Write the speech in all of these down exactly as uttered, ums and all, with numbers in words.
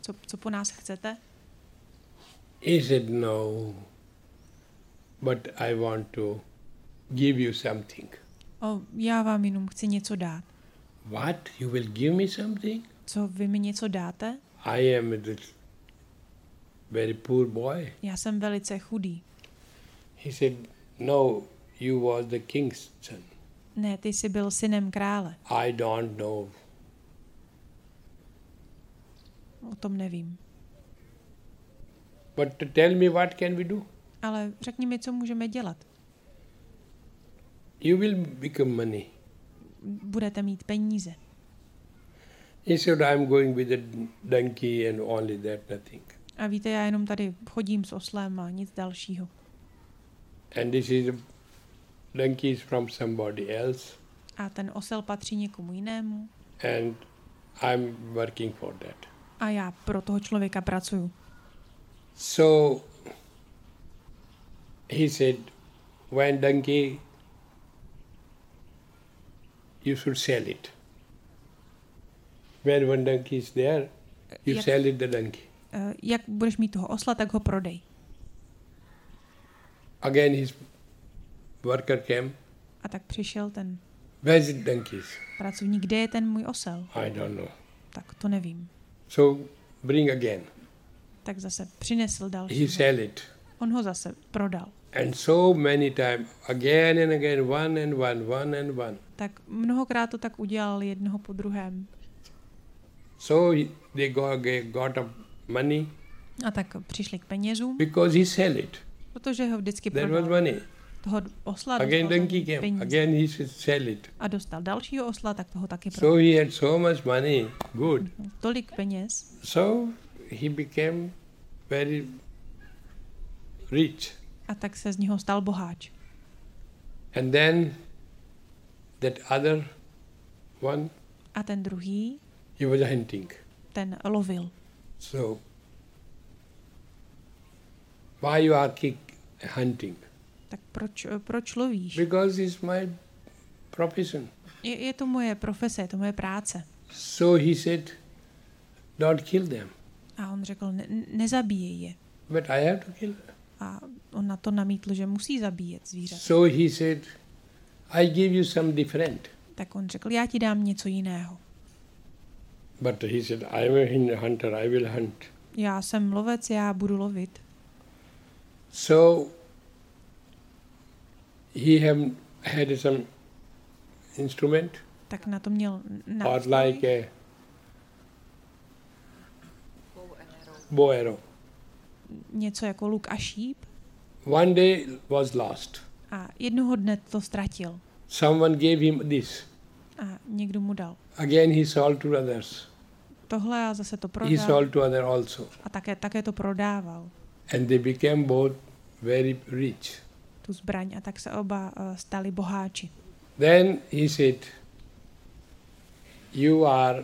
co, co po nás chcete? He said, no, but I want to give you something. O, já vám jenom chci něco dát. What? You will give me something? Co, vy mi něco dáte? I am a very poor boy. Já jsem velice chudý. He said, no, you was the king's son. Ne, ty jsi byl synem krále. I don't know. O tom nevím. But to tell me what can we do? Ale řekni mi, co můžeme dělat. You will become money. Budete mít peníze. He said, I'm going with a donkey and only that, nothing. A víte, já jenom tady chodím s oslem a nic dalšího. And this is a donkey is from somebody else. A ten osel patří někomu jinému. And I'm working for that. A já pro toho člověka pracuju. So he said, when donkey, you should sell it. When one donkey is there, you Jak, sell it the donkey. uh, jak budeš mít toho osla, tak ho prodej. Again his worker came. A tak přišel ten Where is the donkeys? pracovník, kde je ten můj osel? I don't know. Tak to nevím. So bring again. Tak zase přinesl He další. sell it. On ho zase prodal. And so many times, again and again, one and one, one and one. Tak mnohokrát to tak udělal jednoho po druhém. So he, they got, got up money A tak přišli k penězům, because he sell it. protože ho vždycky That was prodal. money. Toho osla Again dostal donkey za came. peníze. Again he should sell it. A dostal dalšího osla, tak toho taky prodal. So he had so much money. Good. Tolik peněz. So he became very rich. A tak se z něho stal boháč. And then that other one, A ten druhý, he was hunting. ten lovil. So why you are kick hunting? Tak proč, proč lovíš? Because it's my profession. Je, je to moje profese, je to moje práce. So he said, don't kill them. A on řekl, ne, nezabíjej je. But I have to kill them. A on na to namítl, že musí zabíjet zvířata. So he said, I give you some different. Tak on řekl, já ti dám něco jiného. But he said, I am a hunter, I will hunt. Já jsem lovec, já budu lovit. So he have, had some instrument Tak na to měl or nástroj, like a bow arrow. něco jako luk a šíp. One day was lost. A jednoho dne to ztratil. Someone gave him this. A někdo mu dal Again he sold to others. tohle a zase to He prodal. sold to others also. A také, také to prodával, And they became both very rich. tu zbraň. A tak se oba uh, stali boháči. Then he said, you are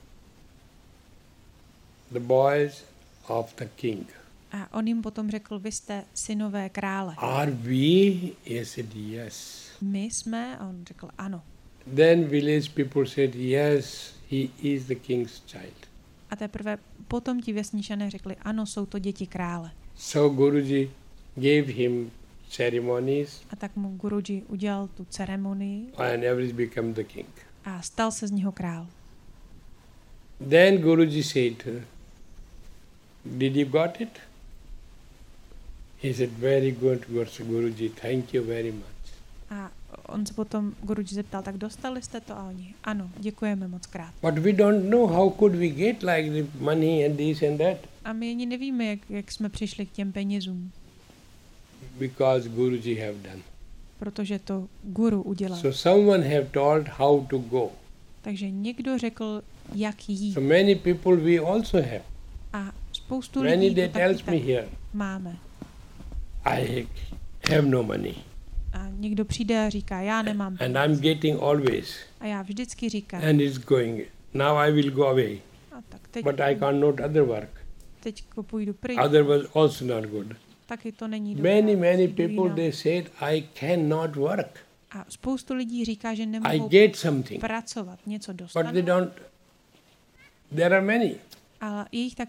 the boys of the king. A on jim potom řekl, vy jste synové krále. Are we? He said, yes. My jsme? A on řekl, ano. Then village people said, yes, he is the king's child. A teprve potom ti vesničané řekli, ano, jsou to děti krále. So Guruji gave him ceremonies A tak mu Guruji udělal tu ceremonii and every become the king. a stal se z něho král. Then Guruji said, did you got it? He said, very good, Guruji, thank you very much. A on se potom Guruji zeptal, tak dostali jste to? A oni, ano, děkujeme moc krát. But we don't know how could we get like the money and this and that. A my ani nevíme, jak, jak jsme přišli k těm penězům, Because Guruji have done. protože to guru udělal. So someone have told how to go. Takže někdo řekl, jak jít. So many people we also have. A spoustu Many lidí they to tells taky me tak here, máme. I have no money. A někdo přijde a říká, já nemám And peníze. I'm getting always. A já vždycky říkám, And it's going. Now I will go away. a tak teď, But I cannot other work. teď půjdu pryč, Other was also not good. taky to není dobré. Many, many Jdu people jinam. they said I cannot work. A spoustu lidí říká, že I nemohou get something. pracovat, něco But dostanou, they don't. There are many. ale je jich tak